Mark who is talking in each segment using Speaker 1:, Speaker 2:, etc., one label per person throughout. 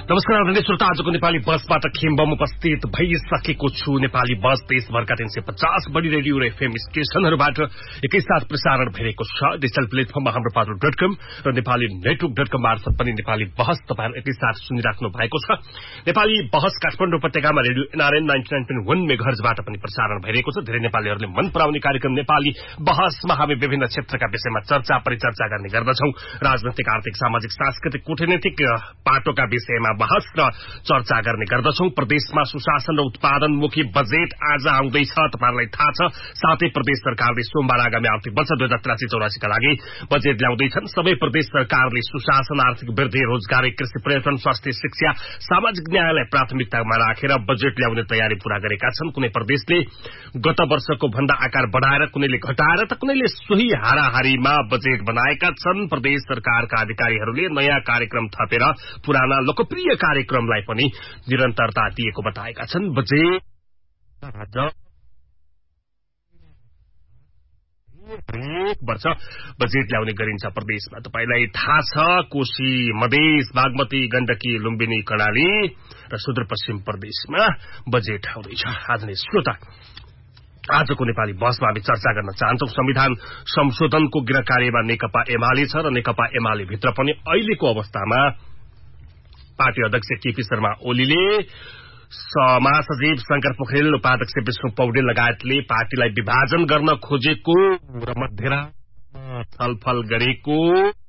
Speaker 1: नमस्कार आदरणीय श्रोता, आजको नेपाली बसबाट खेम्बम उपस्थित भइसकेको छु। नेपाली बस देशभरका 350 बढी रेडियो र एफएम स्टेशनहरूबाट एकैसाथ प्रसारण भइरहेको छ। डिजिटल प्लेटफर्ममा हाम्रो पाटो.com र नेपाली नेटवर्क.com मार्फत पनि नेपाली बहस तपाईहरु एकैसाथ सुनिराख्नु भएको छ। नेपाली बहस काठमाडौँ उपत्यकामा रेडियो एनआरएन 99.1 मेगाहर्जबाट पनि प्रसारण भइरहेको छ। धेरै नेपालीहरूले मन पराउने कार्यक्रम नेपाली बहसमा हामी विभिन्न क्षेत्रका विषयमा चर्चा परिचर्चा गर्ने गर्दछौं। राजनीतिक, आर्थिक, सामाजिक, सांस्कृतिक, कूटनीतिक पाटोका विषयमा बहस र चर्चा गर्ने गर्दछौं। प्रदेशमा सुशासन र उत्पादनमुखी बजेट आज आउँदैछ, तपाईहरुलाई थाहा छ। साथै प्रदेश सरकारले सोमबार आगामी आर्थिक वर्ष 2083-84 का लागि बजेट ल्याउँदैछन्। सबै प्रदेश सरकारले सुशासन, आर्थिक वृद्धि, रोजगारी, कृषि, पर्यटन, स्वास्थ्य, शिक्षा, सामाजिक न्यायलाई प्राथमिकतामा राखेर बजेट ल्याउने तयारी पूरा गरेका छन्। कुनै प्रदेशले गत वर्षको भन्दा आकार बढाएर, कुनैले घटाएर त कुनैले सोही हाराहारीमा बजेट बनाएका छन्। प्रदेश सरकारका अधिकारीहरूले नयाँ कार्यक्रम थपेर पुराना लोकप्रिय कार्यक्रमलाई पनि निरन्तरता दिएको बताएका छन्। बजेट हरेक वर्ष बजेट ल्याउने गरिन्छ प्रदेशमा। तपाईलाई थाहा छ, कोशी, मधेस, बागमती, गण्डकी, लुम्बिनी, कर्णाली र सुदूरपश्चिम प्रदेशमा बजेट आउँदैछ। आदरणीय श्रोता, आजको नेपाली बसमा हामी चर्चा गर्न चाहन्छौं। संविधान संशोधनको गृहकार्यमा नेकपा एमाले छ र नेकपा एमाले भित्र पनि अहिलेको अवस्थामा पार्टी अध्यक्ष केपी शर्मा ओलीले, महासचिव शंकर पोखरेल, उपाध्यक्ष विष्णु पौडेल लगायतले पार्टीलाई विभाजन गर्न खोजेको र मध्यरातमा छलफल गरेको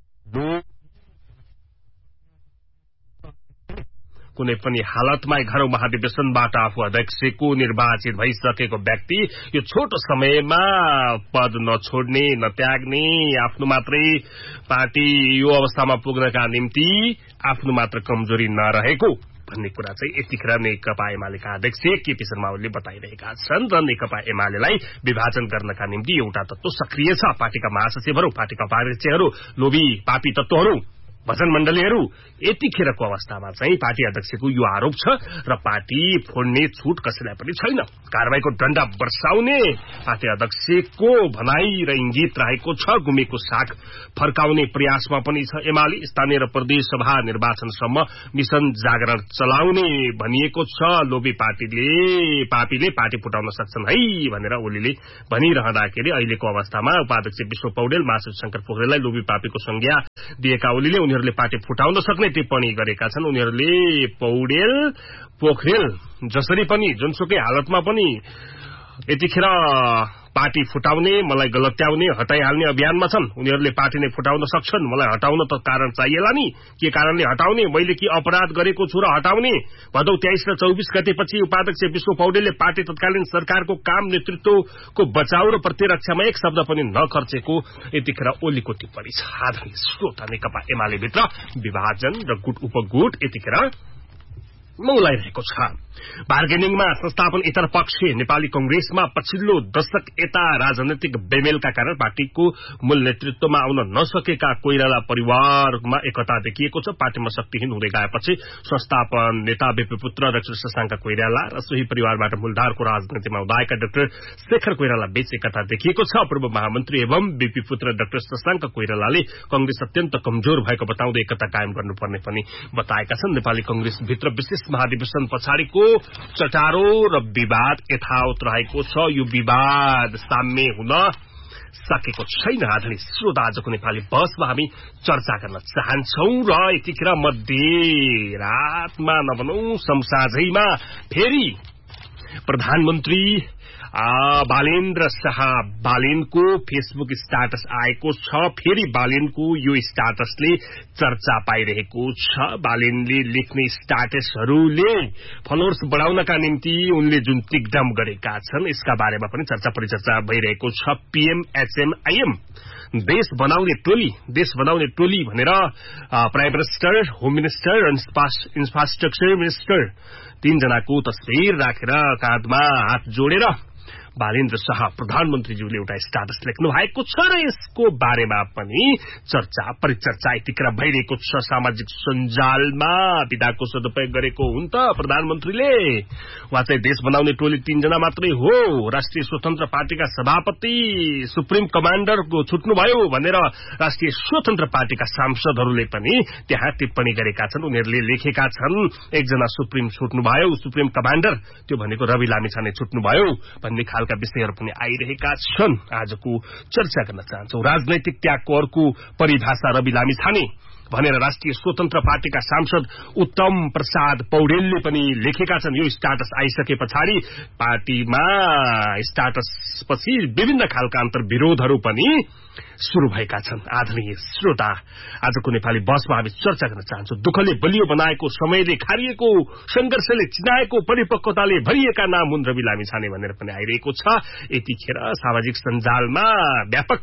Speaker 1: कुनै पनि हालतमा 11औं महाधिवेशनबाट आफू अध्यक्षको निर्वाचित भइसकेको व्यक्ति यो छोटो समयमा पद नछोड्ने, नत्याग्ने, आफ्नो मात्रै पार्टी यो अवस्थामा पुग्नका निम्ति आफ्नो मात्र कमजोरी नरहेको भन्ने कुरा चाहिँ यतिखेर नेकपा एमालेका अध्यक्ष केपी शर्मा ओलीले बताइरहेका छन्। र नेकपा एमालेलाई विभाजन गर्नका निम्ति एउटा तत्त्व सक्रिय छ। पार्टीका महासचिवहरू, पार्टीका उपाध्यक्षहरू, लोभी पापी तत्त्वहरू, भजन मण्डलीहरू। यतिखेरको अवस्थामा चाहिँ पार्टी अध्यक्षको यो आरोप छ र पार्टी फोड्ने छुट कसैलाई पनि छैन। कारबाहीको डण्डा बर्साउने पार्टी अध्यक्षको भनाई र इंगित रहेको छ। गुमेको साख फर्काउने प्रयासमा पनि छ एमाले। स्थानीय र प्रदेश सभा निर्वाचनसम्म मिशन जागरण चलाउने भनिएको छ। लोभी पापीले पार्टी फुटाउन सक्छन् है भनेर ओलीले भनिरहँदाखेरि अहिलेको अवस्थामा उपाध्यक्ष विष्णु पौडेल, महासचिव शंकर पोखरेललाई लोभी पापीको संज्ञा दिएका ओलीले उनीहरूले पार्टी फुटाउन सक्ने टिप्पणी गरेका छन्। उनीहरूले पौडेल, पोखरेल जसरी पनि जुनसुकै हालतमा पनि यतिखेर पार्टी फुटाउने, मलाई गलत्याउने, हटाइहाल्ने अभियानमा छन्। उनीहरूले पार्टी नै फुटाउन सक्छन्। मलाई हटाउन त कारण चाहिएला नि, के कारणले हटाउने, मैले के अपराध गरेको छु र हटाउने। भदौ 23 र 24 गतेपछि उपाध्यक्ष विष्णु पौडेलले पार्टी तत्कालीन सरकारको काम नेतृत्वको बचाउ र प्रतिरक्षामा एक शब्द पनि नखर्चेको यतिखेर ओलीको टिप्पणी छ। आदरणीय श्रोता, नेकपा एमाले भित्र विभाजन र गुट उपगुट यतिखेर मौलाइरहेको छ। बार्गेनिङमा संस्थापन इतर पक्ष नेपाली कंग्रेसमा पछिल्लो दशक यता राजनैतिक बेमेलका कारण पार्टीको मूल नेतृत्वमा आउन नसकेका कोइराला परिवारमा एकता देखिएको छ। पार्टीमा शक्तिहीन हुँदै गएपछि संस्थापन नेता बीपी पुत्र डाक्टर शशाङ्क कोइराला र सोही परिवारबाट मूलधारको राजनीतिमा उदाएका डाक्टर शेखर कोइराला बीच एकता देखिएको छ। पूर्व महामन्त्री एवं बीपी पुत्र डाक्टर शशाङ्क कोइरालाले कंग्रेस अत्यन्त कमजोर भएको बताउँदै एकता कायम गर्नुपर्ने पनि बताएका छन्। नेपाली कंग्रेस भित्र विशेष महाधिवेशन पछाडिको चटारो र विवाद यथावत रहेको छ। यो विवाद साम्य हुन सकेको छैन। आदरणीय श्रोता, आजको नेपाली बसमा हामी चर्चा गर्न चाहन्छौं र यतिखेर मध्यरातमा नभनौं समसाझैमा फेरि प्रधानमन्त्री बालेन्द्र शाह बालेनको फेसबुक स्ट्याटस आएको छ। फेरि बालेनको यो स्ट्याटसले चर्चा पाइरहेको छ। बालेनले लेख्ने स्ट्याटसहरूले फलोअर्स बढाउनका निम्ति उनले जुन तिगडम गरेका छन् यसका बारेमा पनि चर्चा परिचर्चा भइरहेको छ। पीएमएचएमआईएम देश बनाउने टोली भनेर प्राइम मिनिस्टर, होम मिनिस्टर र इन्फ्रास्ट्रक्चर मिनिस्टर 3 जनाको तस्बिर राखेर काँधमा हात जोडेर बालेन्द्र शाह प्रधानमन्त्रीज्यूले एउटा स्ट्याटस लेख्नु भएको छ र यसको बारेमा पनि चर्चा परिचर्चा यतिखेर भइरहेको छ सामाजिक सञ्जालमा। विधाको सदुपयोग गरेको हुन् त प्रधानमन्त्रीले, वा चाहिँ देश बनाउने टोली 3 जना मात्रै हो, राष्ट्रिय स्वतन्त्र पार्टीका सभापति सुप्रिम कमाण्डरको छुट्नुभयो भनेर राष्ट्रिय स्वतन्त्र पार्टीका सांसदहरूले पनि त्यहाँ टिप्पणी गरेका छन्। उनीहरूले लेखेका छन् एकजना सुप्रिम छुट्नुभयो, सुप्रिम कमाण्डर, त्यो भनेको रवि लामिछाने छुट्नुभयो भन्ने खालका विषयहरू पनि आइरहेका छन्। आजको चर्चा गर्न चाहन्छौं राजनैतिक त्यागको अर्को परिभाषा रवि लामिछाने भनेर राष्ट्रिय स्वतन्त्र पार्टीका सांसद उत्तम प्रसाद पौडेलले पनि लेखेका छन्। यो स्ट्याटस आइसके पछाडि पार्टीमा स्ट्याटस पछि विभिन्न खालका अन्तर्विरोधहरू पनि शुरू भएका छन्। आदरणीय श्रोता, आजको नेपाली बसमा हामी चर्चा गर्न चाहन्छौं दुःखले बलियो बनाएको, समयले खारिएको, संघर्षले चिनाएको, परिपक्वताले भरिएका नाम हुन् रवि लामिछाने भनेर पनि आइरहेको छ। यतिखेर सामाजिक सञ्जालमा व्यापक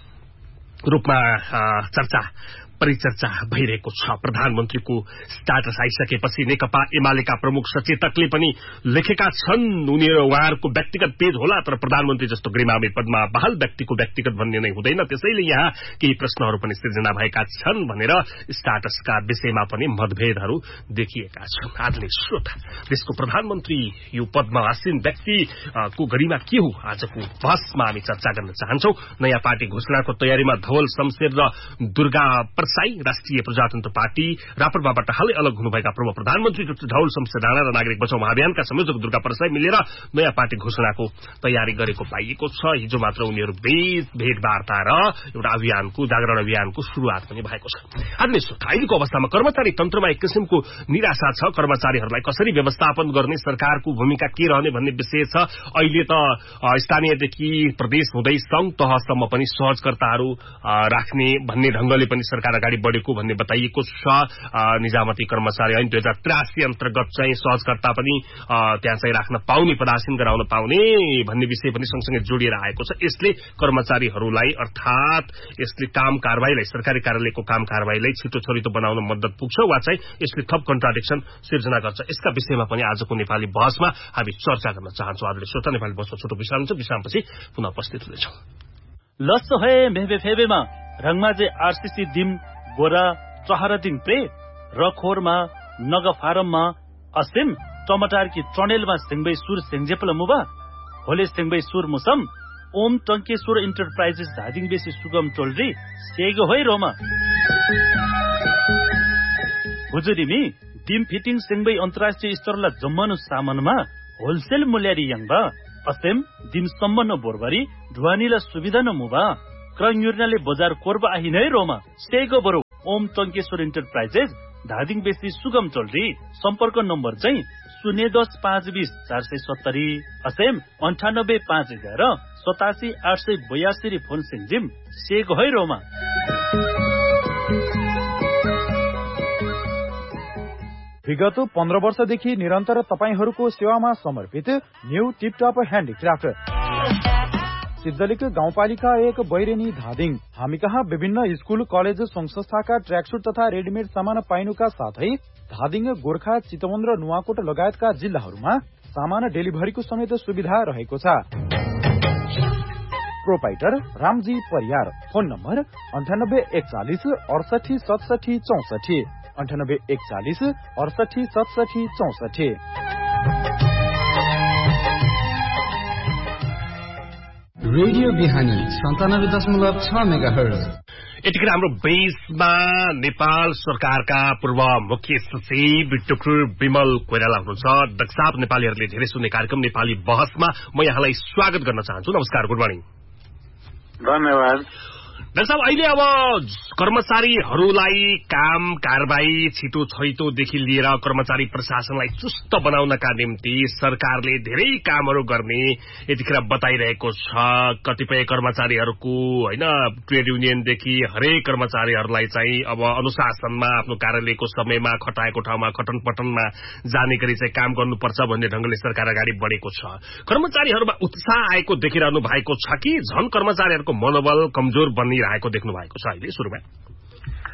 Speaker 1: रूपमा चर्चा परिचर्चा भइरहेको छ। प्रधानमन्त्रीको स्ट्याटस आइसकेपछि नेकपा एमालेका प्रमुख सचेतकले पनि लेखेका छन्। उहाँहरूको व्यक्तिगत पेज होला, तर प्रधानमन्त्री जस्तो गरिमामय पदमा बहाल व्यक्तिको व्यक्तिगत भन्ने नै हुँदैन, त्यसैले यहाँ केही प्रश्नहरू पनि सिर्जना भएका छन् भनेर स्ट्याटसका विषयमा पनि मतभेदहरू देखिएका छन्। आदरणीय श्रोता, देशको प्रधानमन्त्री यो पदमा आसीन व्यक्तिको गरिमा के हो, आजको बहसमा हामी चर्चा गर्न चाहन्छौं। नयाँ पार्टी घोषणाको तयारीमा धवल शमशेर र दुर्गा राष्ट्रिय प्रजातन्त्र पार्टी राप्रपाबाट हालै अलग हुनुभएका पूर्व प्रधानमन्त्री डाक्टर धवल शमशेर राणा र नागरिक बचाउ महाअभियानका संयोजक दुर्गा परसाई मिलेर नयाँ पार्टी घोषणाको तयारी गरेको पाइएको छ। हिजो मात्र उनीहरू भेटवार्ता र एउटा अभियानको जागरण अभियानको शुरूआत पनि भएको छ। आदरणीय श्रोता, अहिलेको अवस्थामा कर्मचारी तन्त्रमा एक किसिमको निराशा छ। कर्मचारीहरूलाई कसरी व्यवस्थापन गर्ने, सरकारको भूमिका के रहने भन्ने विषय छ। अहिले त स्थानीयदेखि प्रदेश हुँदै संघ तहसम्म पनि सहजकर्ताहरू राख्ने भन्ने ढंगले पनि सरकार अगाडि बढेको भन्ने बताइएको छ। निजामती कर्मचारी ऐन 2083 अन्तर्गत चाहिँ सहजकर्ता पनि त्यहाँ चाहिँ राख्न पाउने, पदासीन गराउन पाउने भन्ने विषय पनि सँगसँगै जोडिएर आएको छ। यसले कर्मचारीहरूलाई अर्थात यसले काम कारबाहीलाई, सरकारी कार्यालयको काम कारबाहीलाई छिटो छरितो बनाउन मद्दत पुग्छ वा चाहिँ यसले थप कन्ट्राडिक्सन सिर्जना गर्छ। यसका विषयमा पनि आजको नेपाली बहसमा हामी चर्चा गर्न चाहन्छौं। आदरणीय श्रोता, नेपाली बहसमा छोटो विश्राम छ, विश्रामपछि पुनः उपस्थित हुनेछौं।
Speaker 2: लस्सो है मेहबे फेबेमा रंगमाजे आरसीसी दिम गोरा चहरा दिन प्रे रखोरमा नग फारममा असिम टमाटर की ट्रनेलमा सिंगबै सुर सेंजेपल मुबा होले सिंगबै सुर मुसम ओम टंकेश्वर इंटरप्राइजेस धादिङ बेसी सुगम टोलरी सेगो होय रोमा हुजुरिमी दिम फिटिङ सिंगबै अन्तर्राष्ट्रिय स्तरला जम्मनु सामानमा होलसेल मूल्यरी यंगबा असिम दिम सम्मन बोरबरी ढुवानीला सुविधा न मुबा क्रयुर्नाले बजार कोर्बा आहिनै रोमा सेगो बरो ओम टंकेश्वर इंटरप्राइजेस धादिङ बेसी सुगम टोलरी सम्पर्क नम्बर चाहिँ 010 520 470 असेम 98 511 87 882 फोन सिंजिम सेगो है रोमा।
Speaker 3: विगत 15 वर्षदेखि निरन्तर तपाईहरूको सेवामा समर्पित न्यू टिपटप ह्यान्डिक्राफ्ट सिद्धलिक गाउँपालिका 1 बैरेनी धादिङ। हामी कहाँ विभिन्न स्कूल, कलेज, संघ संस्थाका ट्र्याकसूट तथा रेडिमेड सामान पाइनुका साथै धादिङ, गोर्खा, चितवन र नुवाकोट लगायतका जिल्लाहरूमा सामान डेलिभरीको समेत सुविधा रहेको छ। Proprietor Ramji Pariyar. Phone number 9841 68 67 64 9841 68 67 64।
Speaker 4: Radio बिहानी 97.6 मेगाहर्ज।
Speaker 1: यतिखेर हाम्रो बेसमा नेपाल सरकारका पूर्व मुख्य सचिव डाक्टर विमल कोइराला हुनुहुन्छ। डाक्टर साहब, नेपालीहरूले धेरै सुन्ने कार्यक्रम नेपाली बहसमा म यहाँलाई स्वागत गर्न चाहन्छु। नमस्कार, गुड मर्निङ।
Speaker 5: धन्यवाद।
Speaker 1: डाक्टर साहब, अहिले अब कर्मचारीहरूलाई काम कारबाही छिटो छैटोदेखि लिएर कर्मचारी प्रशासनलाई चुस्त बनाउनका निम्ति सरकारले धेरै कामहरू गर्ने यतिखेर बताइरहेको छ। कतिपय कर्मचारीहरूको हैन ट्रेड युनियनदेखि हरेक कर्मचारीहरूलाई चाहिँ अब अनुशासनमा आफ्नो कार्यालयको समयमा खटाएको ठाउँमा खटनपटनमा जाने गरी चाहिँ काम गर्नुपर्छ भन्ने ढंगले सरकार अगाडि बढेको छ। कर्मचारीहरूमा उत्साह आएको देखिरहनु भएको छ कि झन कर्मचारीहरूको मनोबल कमजोर बनिरहेको देख्नु भएको छ अहिले सुरुमा?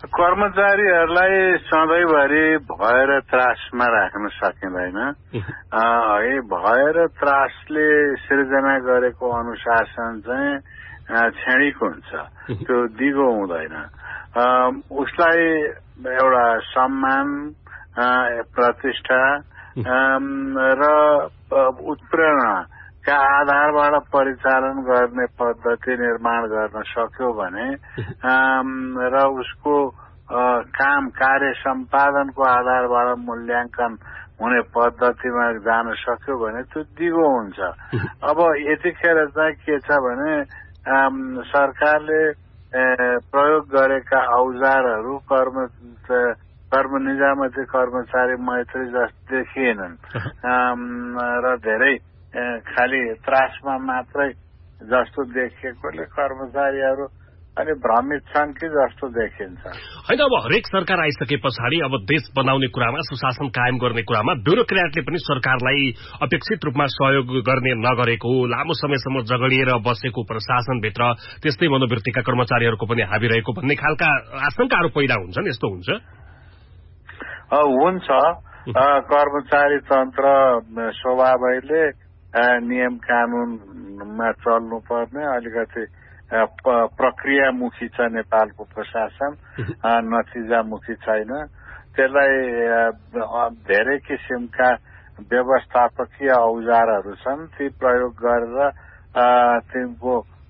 Speaker 5: कर्मचारीहरूलाई सधैँभरि भएर त्रासमा राख्न सकिँदैन है। भएर त्रासले सिर्जना गरेको अनुशासन चाहिँ क्षणिक हुन्छ, त्यो दिगो हुँदैन। उसलाई एउटा सम्मान, प्रतिष्ठा र उत्प्रेरणाका आधारबाट परिचालन गर्ने पद्धति निर्माण गर्न सक्यो भने र उसको काम कार्य सम्पादनको आधारबाट मूल्याङ्कन हुने पद्धतिमा जान सक्यो भने त्यो दिगो हुन्छ। अब यतिखेर चाहिँ के छ भने सरकारले प्रयोग गरेका औजारहरू कर्म निजामती कर्मचारी मैत्री जस्तो देखिएनन् र धेरै खालि त्रासमा मात्रै जस्तो देखिएकोले कर्मचारीहरू अनि भ्रमित छन् कि जस्तो देखिन्छ।
Speaker 1: होइन, अब हरेक सरकार आइसके पछाडि अब देश बनाउने कुरामा, सुशासन कायम गर्ने कुरामा ब्युरोक्रेटले पनि सरकारलाई अपेक्षित रूपमा सहयोग गर्ने नगरेको, लामो समयसम्म जगडिएर बसेको प्रशासनभित्र त्यस्तै मनोवृत्तिका कर्मचारीहरूको पनि हाबी रहेको भन्ने खालका आशंकाहरू पैदा हुन्छन्। यस्तो हुन्छ?
Speaker 5: हुन्छ। कर्मचारी तन्त्र स्वभावैले नियम कानूनमा चल्नुपर्ने, अलिकति प्रक्रियामुखी छ नेपालको प्रशासन, नतिजामुखी छैन। त्यसलाई धेरै किसिमका व्यवस्थापकीय औजारहरू छन्, ती प्रयोग गरेर तिनको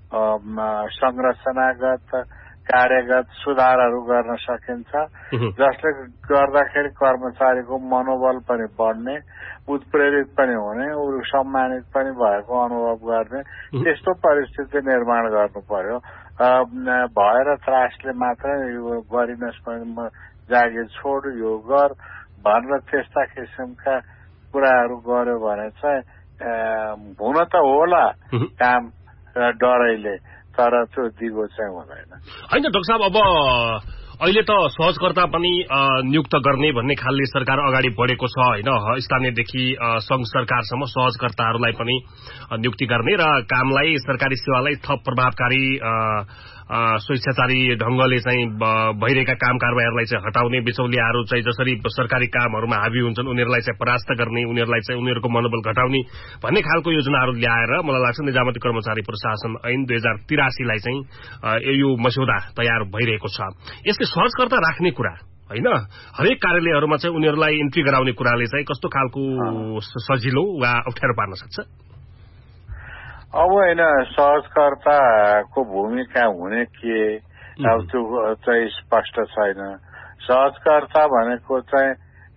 Speaker 5: संरचनागत कार्यगत सुधारहरू गर्न सकिन्छ, जसले गर्दाखेरि कर्मचारीको मनोबल पनि बढ्ने, उत्प्रेरित पनि हुने, सम्मानित पनि भएको अनुभव गर्ने त्यस्तो परिस्थिति निर्माण गर्नु पर्यो। भएर त्रासले मात्र यो गरिनस् भने जागिर छोड, यो गर भनेर त्यस्ता किसिमका कुराहरू गर्यो भने चाहिँ हुन त होला काम डरैले, तर त्यो दिगो चाहिँ हुँदैन।
Speaker 1: होइन डाक्टर साहब, अब अहिले त सहजकर्ता पनि नियुक्त गर्ने भन्ने खालले सरकार अगाडि बढेको छ होइन। स्थानीयदेखि संघ सरकारसम्म सहजकर्ताहरूलाई पनि नियुक्ति गर्ने र कामलाई, सरकारी सेवालाई थप प्रभावकारी स्वेच्छाचारी ढंगले चाहिँ भइरहेका काम कारबाहीहरूलाई चाहिँ हटाउने, बिचौलियाहरू चाहिँ जसरी सरकारी कामहरूमा हाबी हुन्छन् उनीहरूलाई चाहिँ परास्त गर्ने, उनीहरूलाई चाहिँ उनीहरूको मनोबल घटाउने भन्ने खालको योजनाहरू ल्याएर मलाई लाग्छ निजामती कर्मचारी प्रशासन ऐन 2083 लाई चाहिँ यो मस्यौदा तयार भइरहेको छ। यसले सहजकर्ता राख्ने कुरा होइन, हरेक कार्यालयहरूमा चाहिँ उनीहरूलाई इन्ट्री गराउने कुराले चाहिँ कस्तो खालको सजिलो वा अप्ठ्यारो पार्न सक्छ?
Speaker 5: अब होइन, सहजकर्ताको भूमिका हुने के अब त्यो चाहिँ स्पष्ट छैन। सहजकर्ता भनेको चाहिँ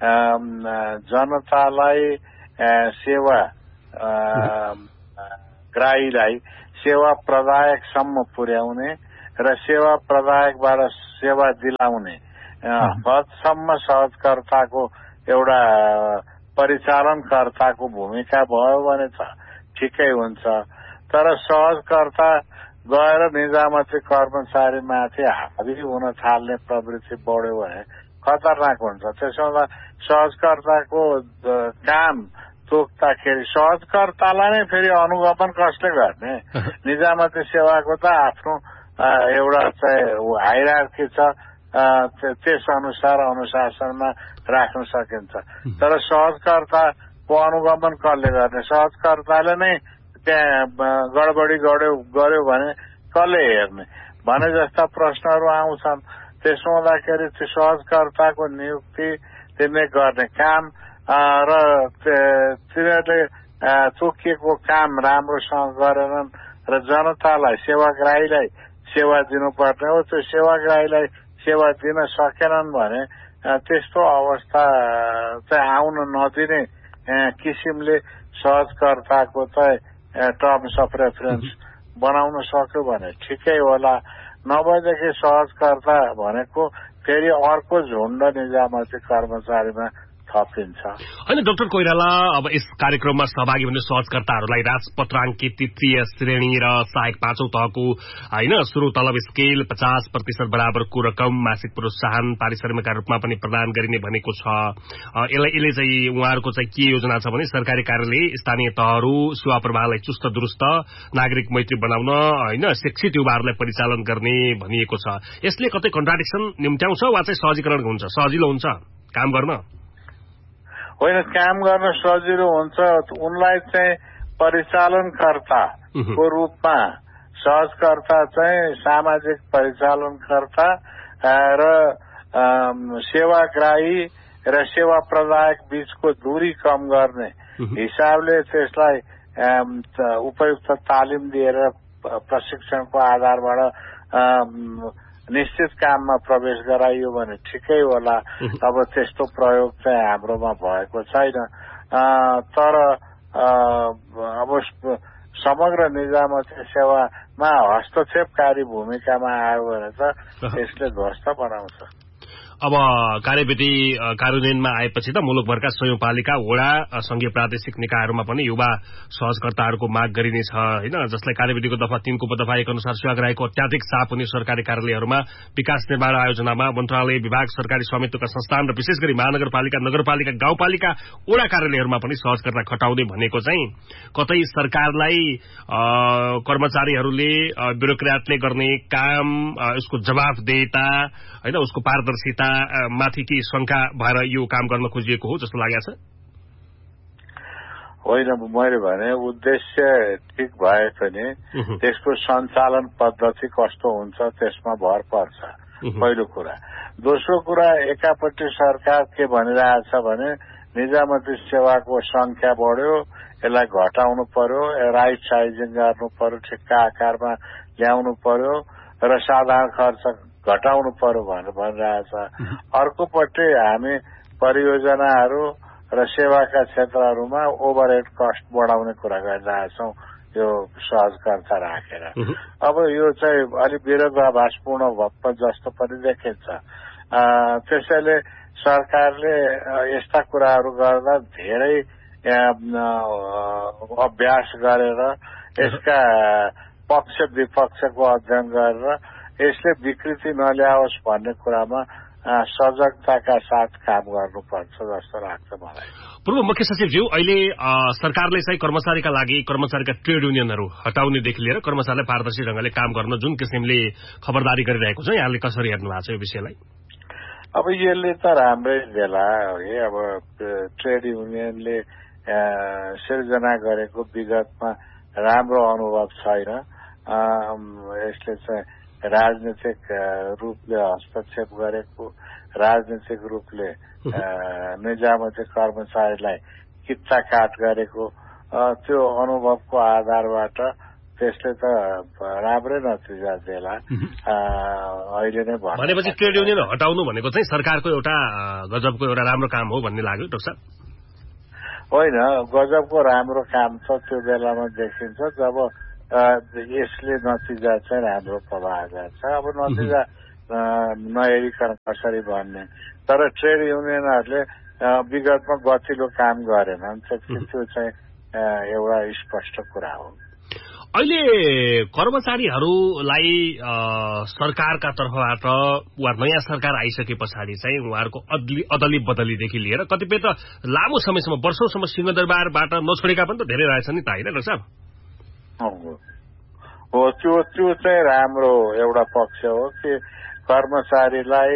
Speaker 5: जनतालाई सेवा ग्राहीलाई सेवा प्रदायकसम्म पुर्याउने र सेवा प्रदायकबाट सेवा दिलाउने हदसम्म सहजकर्ताको एउटा परिचालनकर्ताको भूमिका भयो भने त ठिकै हुन्छ। तर सहजकर्ता गएर निजामती कर्मचारीमाथि हाबी हुन थाल्ने प्रवृत्ति बढ्यो भने खतरनाक हुन्छ। त्यसमा सहजकर्ताको काम तोक्दाखेरि सहजकर्तालाई नै फेरि अनुगमन कसले गर्ने? निजामती सेवाको त आफ्नो एउटा चाहिँ हाइरार्की छ, त्यस अनुसार अनुशासनमा राख्न सकिन्छ। तर सहजकर्ताको अनुगमन कसले गर्ने? सहजकर्ताले नै त्यहाँ गडबडी गर्यो भने कसले हेर्ने भने जस्ता प्रश्नहरू आउँछन्। त्यसो हुँदाखेरि त्यो सहजकर्ताको नियुक्ति तिनले गर्ने काम र तिनीहरूले तोकिएको काम राम्रोसँग गरेनन् र जनतालाई, सेवाग्राहीलाई सेवा दिनुपर्ने हो, त्यो सेवाग्राहीलाई सेवा दिन सकेनन् भने त्यस्तो अवस्था चाहिँ आउन नदिने किसिमले सहजकर्ताको चाहिँ टर्म्स अफ रेफरेन्स बनाउन सक्यो भने ठिकै होला। नभएदेखि सहजकर्ता भनेको फेरि अर्को झुण्ड निजामती कर्मचारीमा थपिन्छ।
Speaker 1: होइन डाक्टर कोइराला, अब यस कार्यक्रममा सहभागी हुने सहजकर्ताहरूलाई राजपत्राङ्कित तृतीय श्रेणी र सहायक 5औं तहको होइन सुरु तलब स्केल 50% बराबरको रकम मासिक प्रोत्साहन पारिश्रमिकका रूपमा पनि प्रदान गरिने भनेको छ। यसले चाहिँ उहाँहरूको चाहिँ के योजना छ भने सरकारी कार्यालय स्थानीय तहहरू सेवा प्रवाहलाई चुस्त दुरुस्त नागरिक मैत्री बनाउन होइन शिक्षित युवाहरूलाई परिचालन गर्ने भनिएको छ। यसले कतै कन्ट्राडिक्सन निम्त्याउँछ वा चाहिँ सहजीकरण हुन्छ, सजिलो हुन्छ काम गर्न?
Speaker 5: होइन, काम गर्न सजिलो हुन्छ। उनलाई चाहिँ परिचालनकर्ताको रूपमा सहजकर्ता चाहिँ सामाजिक परिचालनकर्ता र सेवाग्राही र सेवा प्रदायक बीचको दूरी कम गर्ने हिसाबले त्यसलाई उपयुक्त तालिम दिएर प्रशिक्षणको आधारबाट निश्चित काममा प्रवेश गराइयो भने ठिकै होला। अब त्यस्तो प्रयोग चाहिँ हाम्रोमा भएको छैन। तर अब समग्र निजामती सेवामा हस्तक्षेपकारी भूमिकामा आयो भने त यसले ध्वस्त बनाउँछ।
Speaker 1: अब कार्यविधि कार्यान्वयनमा आएपछि त मुलुकभरका सयौं-पालिका वडा संघीय प्रादेशिक निकायहरूमा पनि युवा सहजकर्ताहरूको माग गरिनेछ होइन, जसलाई कार्यविधिको दफा 3 को उपदफा 1 अनुसार सेवाग्राहीको अत्याधिक चाप हुने सरकारी कार्यालयहरूमा विकास निर्माण आयोजनामा मन्त्रालय विभाग सरकारी स्वामित्वका संस्थान र विशेष गरी महानगरपालिका नगरपालिका गाउँपालिका वडा कार्यालयहरूमा पनि सहजकर्ता खटाउने भनेको चाहिँ कतै सरकारलाई कर्मचारीहरूले ब्युरोक्रेटले गर्ने काम उसको जवाफदेहिता होइन उसको पारदर्शिता माथि के शंका भएर यो काम गर्न खोजिएको हो जस्तो लागेको छ?
Speaker 5: होइन, मैले भने उद्देश्य ठिक भए पनि त्यसको सञ्चालन पद्धति कस्तो हुन्छ त्यसमा भर पर्छ, पहिलो कुरा। दोस्रो कुरा, एकापट्टि सरकार के भनिरहेछ भने निजामती सेवाको संख्या बढ्यो, यसलाई घटाउनु पर्यो, राइट साइजिङ गर्नु पर्यो, ठिक्क आकारमा ल्याउनु पर्यो र साधारण खर्च घटाउनु पर्यो भनेर भनिरहेछ। अर्कोपट्टि हामी परियोजनाहरू र सेवाका क्षेत्रहरूमा ओभरहेड कस्ट बढाउने कुरा गरिरहेछौँ यो सहजकर्ता राखेर। अब यो चाहिँ अलिक विरोधाभासपूर्ण जस्तो पनि देखिन्छ। त्यसैले सरकारले यस्ता कुराहरू गर्दा धेरै अभ्यास गरेर यसका पक्ष विपक्षको अध्ययन गरेर यसले विकृति नल्याओस् भन्ने कुरामा सजगताका साथ काम गर्नुपर्छ जस्तो लाग्छ मलाई।
Speaker 1: पूर्व मुख्य सचिवज्यू, अहिले सरकारले चाहिँ कर्मचारीका लागि कर्मचारीका ट्रेड युनियनहरू हटाउनेदेखि लिएर कर्मचारीलाई पारदर्शी ढंगले काम गर्न जुन किसिमले खबरदारी गरिरहेको छ, यहाँले कसरी हेर्नु भएको छ यो विषयलाई?
Speaker 5: अब यसले त राम्रै बेला है। अब ट्रेड युनियनले सिर्जना गरेको विगतमा राम्रो अनुभव छैन। यसले चाहिँ राजनीतिक रूपले हस्तक्षेप गरेको, राजनीतिक रूपले निजामती कर्मचारीलाई किच्चाकाट गरेको त्यो अनुभवको आधारबाट त्यसले त राम्रै नतिजा देला अहिले नै भन्नु।
Speaker 1: भनेपछि ट्रेड युनियन हटाउनु भनेको चाहिँ सरकारको एउटा गजबको एउटा राम्रो काम हो भन्ने लाग्यो डाक्टर साहब?
Speaker 5: होइन, गजबको राम्रो काम त त्यो बेलामा देखिन्छ जब यसले नतिजा चाहिँ राम्रो प्रभाव गर्छ। अब नतिजा नहेरिकन कसरी भन्ने। तर ट्रेड युनियनहरूले विगतमा गतिलो काम गरेनन्, त्यो चाहिँ एउटा स्पष्ट कुरा हो।
Speaker 1: अहिले कर्मचारीहरूलाई सरकारका तर्फबाट वा नयाँ सरकार आइसके पछाडि चाहिँ उहाँहरूको अदली बदलीदेखि लिएर कतिपय त लामो समयसम्म वर्षौंसम्म सिंहदरबारबाट नछोडेका पनि त धेरै रहेछन् नि त, होइन डाक्टर साहब?
Speaker 5: हो, त्यो चाहिँ राम्रो एउटा पक्ष हो कि कर्मचारीलाई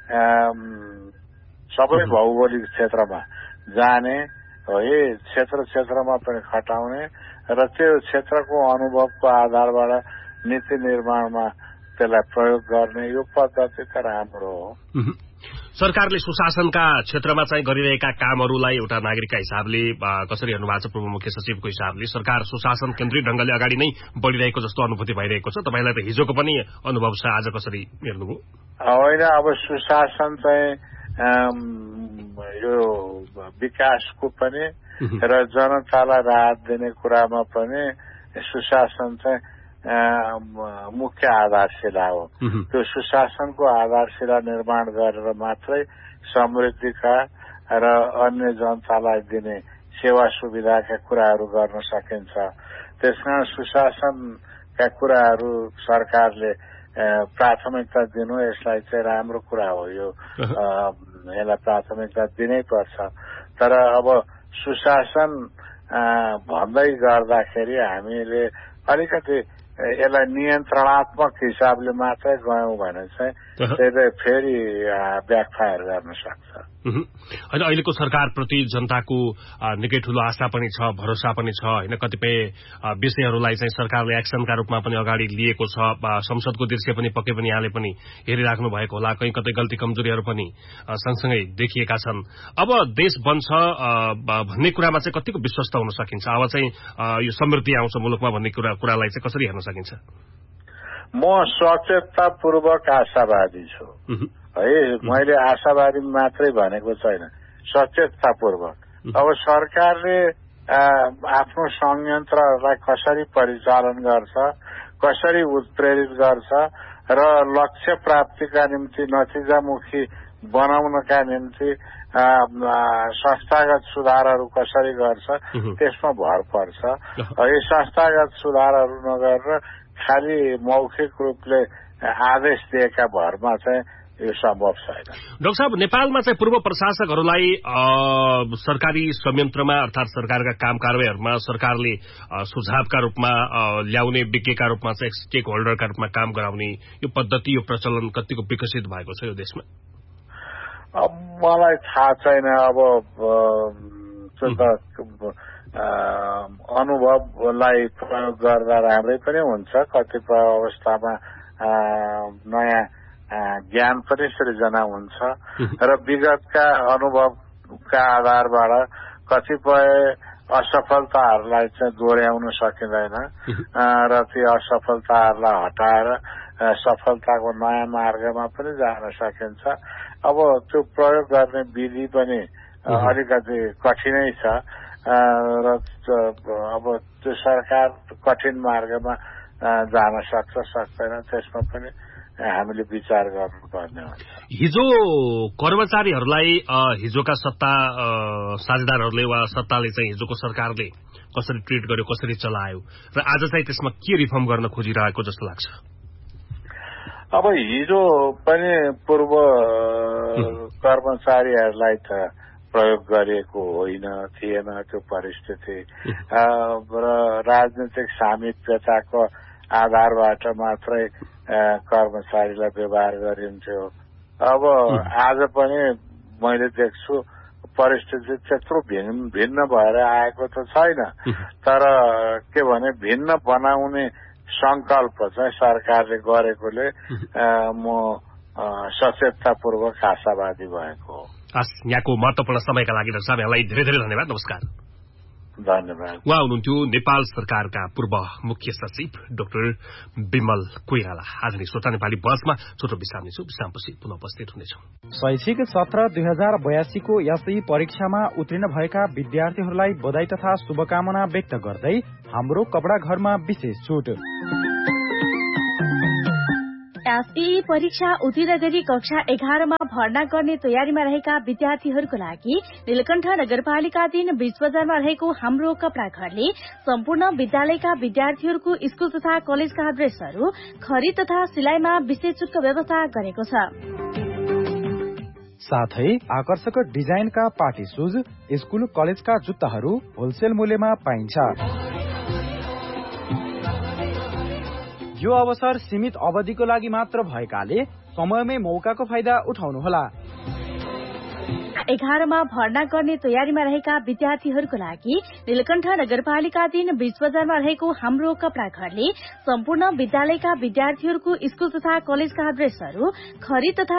Speaker 5: सबै भौगोलिक क्षेत्रमा जाने है, क्षेत्रमा पनि खटाउने र त्यो क्षेत्रको अनुभवको आधारबाट नीति निर्माणमा त्यसलाई प्रयोग गर्ने यो पद्धति त राम्रो हो।
Speaker 1: सरकारले सुशासनका क्षेत्रमा चाहिँ गरिरहेका कामहरूलाई एउटा नागरिकका हिसाबले कसरी हेर्नु भएको छ? पूर्व मुख्य सचिवको हिसाबले सरकार सुशासन केन्द्रित ढंगले अगाडि नै बढ़िरहेको जस्तो अनुभूति भइरहेको छ, तपाईलाई त हिजोको पनि अनुभव छ, आज कसरी हेर्नुभयो?
Speaker 5: होइन, अब सुशासन चाहिँ यो विकासको पनि र जनतालाई राहत दिने कुरामा पनि सुशासन चाहिँ मुख्य आधारशिला हो। त्यो सुशासनको आधारशिला निर्माण गरेर मात्रै समृद्धिका र अन्य जनतालाई दिने सेवा सुविधाका कुराहरू गर्न सकिन्छ। त्यसकारण सुशासनका कुराहरू सरकारले प्राथमिकता दिनु यसलाई चाहिँ राम्रो कुरा हो। यो यसलाई प्राथमिकता दिनै पर्छ। तर अब सुशासन भन्दै गर्दाखेरि हामीले अलिकति यसलाई नियन्त्रणात्मक हिसाबले मात्रै गयौं भने चाहिँ त्यसले फेरि ब्याकफायर गर्न सक्छ।
Speaker 1: होइन, अहिलेको सरकारप्रति जनताको निकै ठूलो आशा पनि छ, भरोसा पनि छ होइन। कतिपय विषयहरूलाई चाहिँ सरकारले एक्सनका रूपमा पनि अगाडि लिएको छ। संसदको दृश्य पनि पक्कै पनि यहाँले पनि हेरिराख्नु भएको होला। कहीँ कतै गल्ती कमजोरीहरू पनि सँगसँगै देखिएका छन्। अब देश बन्छ भन्ने कुरामा चाहिँ कतिको विश्वस्त हुन सकिन्छ? अब चाहिँ यो समृद्धि आउँछ मुलुकमा भन्ने कुरालाई चाहिँ कसरी हेर्न सकिन्छ?
Speaker 5: म सचेततापूर्वक आशावादी छु है। मैले आशावादी मात्रै भनेको छैन, सचेततापूर्वक। अब सरकारले आफ्नो संयन्त्रहरूलाई कसरी परिचालन गर्छ, कसरी उत्प्रेरित गर्छ र लक्ष्य प्राप्तिका निम्ति नतिजामुखी बनाउनका निम्ति संस्थागत सुधारहरू कसरी गर्छ त्यसमा भर पर्छ। यो संस्थागत सुधारहरू नगरेर खालि मौखिक रूपले आदेश दिएका भरमा चाहिँ यो सम्भव छैन।
Speaker 1: डाक्टर साहब, नेपालमा चाहिँ पूर्व प्रशासकहरूलाई सरकारी संयन्त्रमा अर्थात् सरकारका काम कारवाहीहरूमा सरकारले सुझावका रूपमा ल्याउने, विज्ञका रूपमा चाहिँ स्टेक होल्डरका रूपमा काम गराउने यो पद्धति, यो प्रचलन कतिको विकसित भएको छ यो देशमा?
Speaker 5: अब मलाई थाहा छैन। अब अनुभवलाई प्रयोग गर्दा राम्रै पनि हुन्छ। कतिपय अवस्थामा नयाँ ज्ञान पनि सृजना हुन्छ र विगतका अनुभवका आधारबाट कतिपय असफलताहरूलाई चाहिँ दोहोऱ्याउन सकिँदैन र ती असफलताहरूलाई हटाएर सफलताको नयाँ मार्गमा पनि जान सकिन्छ। अब त्यो प्रयोग गर्ने विधि पनि अलिकति कठिनै छ र अब त्यो सरकार कठिन मार्गमा जान सक्छ सक्दैन त्यसमा पनि हामीले विचार गर्नुपर्ने हुन्छ।
Speaker 1: हिजो कर्मचारीहरूलाई हिजोका सत्ता साझेदारहरूले वा सत्ताले चाहिँ हिजोको सरकारले कसरी ट्रिट गर्यो, कसरी चलायो र आज चाहिँ त्यसमा के रिफर्म गर्न खोजिरहेको जस्तो लाग्छ?
Speaker 5: अब हिजो पनि पूर्व कर्मचारीहरूलाई त प्रयोग गरिएको होइन, थिएन त्यो परिस्थिति र राजनीतिक सामिप्यताको आधारबाट मात्रै कर्मचारीलाई व्यवहार गरिन्थ्यो। अब आज पनि मैले देख्छु परिस्थिति त्यत्रो भिन्न भएर आएको त छैन, तर के भने भिन्न बनाउने संकल्प चाहिँ सरकारले गरेकोले म सचेततापूर्वक आशावादी भएको हो।
Speaker 1: यहाँको महत्वपूर्ण समयका लागि डाक्टर साहब यहाँलाई धेरै धेरै धन्यवाद। नमस्कार।
Speaker 5: धन्यवाद।
Speaker 1: उहाँ हुनुहुन्थ्यो नेपाल सरकारका पूर्व मुख्य सचिव डाक्टर विमल कोइराला। आज नै श्रोता नेपाली बसमा छोटो विश्राम लिन्छौँ। विश्रामपछि पुनः उपस्थित हुनेछौँ।
Speaker 3: शैक्षिक सत्र 2082 को एसई परीक्षामा उत्तीर्ण भएका विद्यार्थीहरूलाई बधाई तथा शुभकामना व्यक्त गर्दै हाम्रो कपडा घरमा विशेष छुट।
Speaker 6: एसई परीक्षा उत्तीर्ण गरी कक्षा 11 मा भर्ना गर्ने तयारीमा रहेका विद्यार्थीहरूको लागि नीलकण्ठ नगरपालिकाधीन बीच बजारमा रहेको हाम्रो कपडा घरले सम्पूर्ण विद्यालयका विद्यार्थीहरूको स्कूल तथा कलेजका ड्रेसहरू खरिद तथा सिलाइमा विशेष छुटको व्यवस्था गरेको छ।
Speaker 3: साथै आकर्षक डिजाइनका पार्टी शूज, स्कूल कलेजका जुत्ताहरू होलसेल मूल्यमा पाइन्छ। यो अवसर सीमित अवधिको लागि मात्र भएकाले समयमै मौकाको फाइदा उठाउनुहोला।
Speaker 6: 11 मा भर्ना गर्ने तयारीमा रहेका विद्यार्थीहरूको लागि नीलकण्ठ नगरपालिकाधीन बीच बजारमा रहेको हाम्रो कपडा घरले सम्पूर्ण विद्यालयका विद्यार्थीहरूको स्कूल तथा कलेजका ड्रेसहरू खरिद तथा